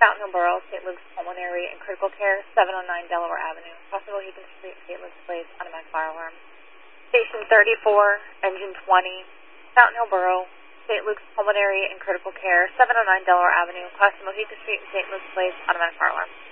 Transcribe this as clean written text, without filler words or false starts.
Fountain Hill Borough, St. Luke's Pulmonary and Critical Care, 709 Delaware Avenue, across from Mohegan Street, St. Luke's Place, automatic fire alarm. Station 34, Engine 20, Fountain Hill Borough, St. Luke's Pulmonary and Critical Care, 709 Delaware Avenue, across from Mohegan Street, St. Luke's Place, automatic fire alarm.